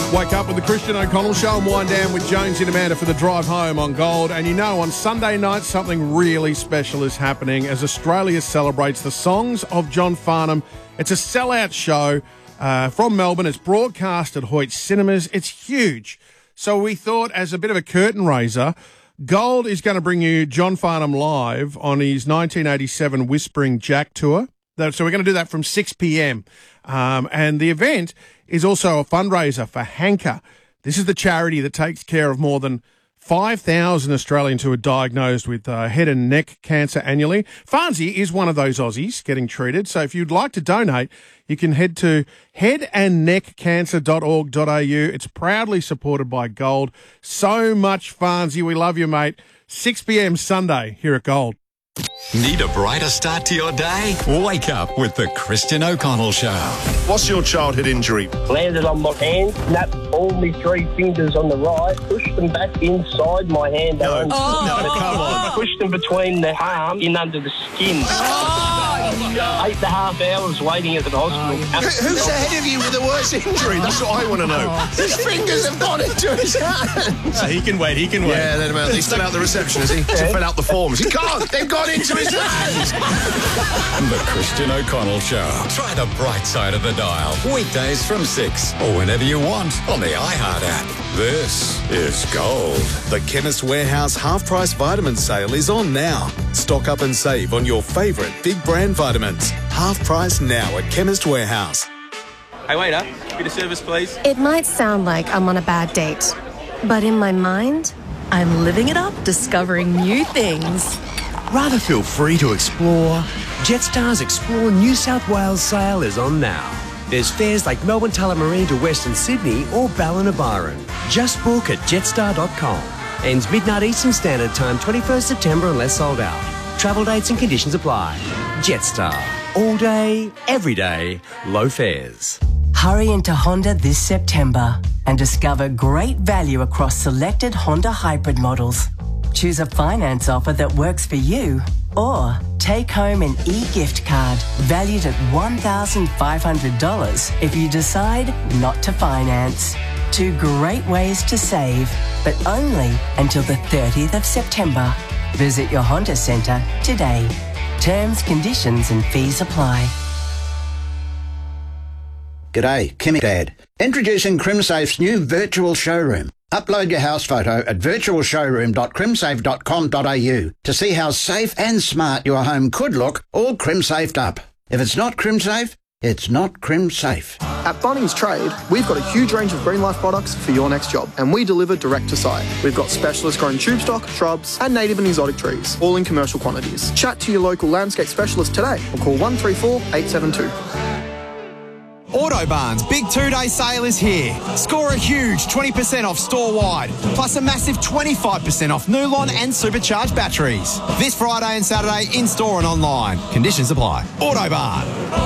Wake up with the Christian O'Connell Show and wind down with Jonesy and Amanda for the drive home on Gold. And you know, on Sunday night, something really special is happening as Australia celebrates the songs of John Farnham. It's a sellout show from Melbourne. It's broadcast at Hoyt Cinemas. It's huge. So we thought, as a bit of a curtain raiser, Gold is going to bring you John Farnham live on his 1987 Whispering Jack tour. So we're going to do that from 6 p.m. And the event is also a fundraiser for Hanker. This is the charity that takes care of more than 5,000 Australians who are diagnosed with head and neck cancer annually. Farnsey is one of those Aussies getting treated. So if you'd like to donate, you can head to headandneckcancer.org.au. It's proudly supported by Gold. So much Farnsey. We love you, mate. 6 p.m. Sunday here at Gold. Need a brighter start to your day? Wake up with the Christian O'Connell Show. What's your childhood injury? Landed on my hand, snapped all my 3 fingers on the right, pushed them back inside my hand. No, come on. Pushed them between the palm in under the skin. 8.5 hours waiting at the hospital. Who's ahead of you with the worst injury? That's what I want to know. His fingers have gone into his hands. He can wait. Yeah, then he's still out the reception, is he? To fill out the forms. He can't. They've gone into his hands. The Christian O'Connell Show. Try the bright side of the dial. Weekdays from 6 or whenever you want on the iHeart app. This is Gold. The Chemist Warehouse half-price vitamin sale is on now. Stock up and save on your favourite big brand vitamins. Half price now at Chemist Warehouse. Hey, waiter, bit of service, please. It might sound like I'm on a bad date, but in my mind, I'm living it up, discovering new things. Rather feel free to explore? Jetstar's Explore New South Wales sale is on now. There's fares like Melbourne Tullamarine to Western Sydney or Ballina-Byron. Just book at jetstar.com. Ends midnight Eastern Standard Time, 21st September unless sold out. Travel dates and conditions apply. Jetstar. All day, every day, low fares. Hurry into Honda this September and discover great value across selected Honda hybrid models. Choose a finance offer that works for you, or take home an e-gift card valued at $1,500 if you decide not to finance. 2 great ways to save, but only until the 30th of September. Visit your Honda Centre today. Terms, conditions and fees apply. G'day, Kimmy Dad. Introducing CrimSafe's new virtual showroom. Upload your house photo at virtualshowroom.crimsafe.com.au to see how safe and smart your home could look, all CrimSafed up. If it's not CrimSafe, it's not CrimSafe. At Bunnings Trade, we've got a huge range of Green Life products for your next job, and we deliver direct to site. We've got specialist grown tube stock, shrubs, and native and exotic trees, all in commercial quantities. Chat to your local landscape specialist today or call 134 872. Autobarn's big 2-day sale is here. Score a huge 20% off store-wide, plus a massive 25% off Nulon and supercharged batteries. This Friday and Saturday in-store and online. Conditions apply. Autobarn.